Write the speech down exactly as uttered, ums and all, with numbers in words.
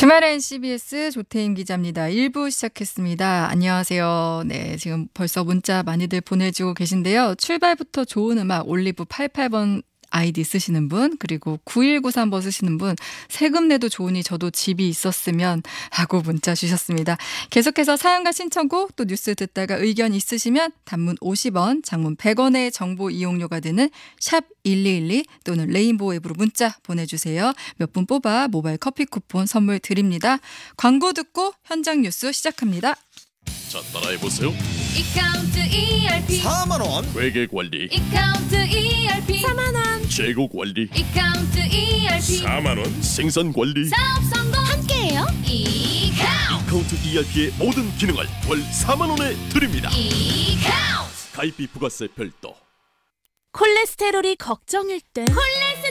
주말엔 씨비에스 조태임 기자입니다. 일 부 시작했습니다. 안녕하세요. 네, 지금 벌써 문자 많이들 보내주고 계신데요. 출발부터 좋은 음악 올리브 팔십팔 번 아이디 쓰시는 분, 그리고 구일구삼 번 쓰시는 분, 세금 내도 좋으니 저도 집이 있었으면 하고 문자 주셨습니다. 계속해서 사연과 신청곡, 또 뉴스 듣다가 의견 있으시면 단문 오십 원, 장문 백 원의 정보 이용료가 드는 샵 일이일이 또는 레인보우 앱으로 문자 보내주세요. 몇 분 뽑아 모바일 커피 쿠폰 선물 드립니다. 광고 듣고 현장 뉴스 시작합니다. 자, 따라해보세요. 이카운트 이알피 사만 원 회계관리, 이카운트 이알피 사만 원 재고관리, 이카운트 이알피 사만 원 생산관리. 사업 성공 함께해요. 이카운트 카운트 이알피의 모든 기능을 월 사만 원에 드립니다. 이카운트 가입비 부가세 별도. 콜레스테롤이 걱정일 때 콜레스테롤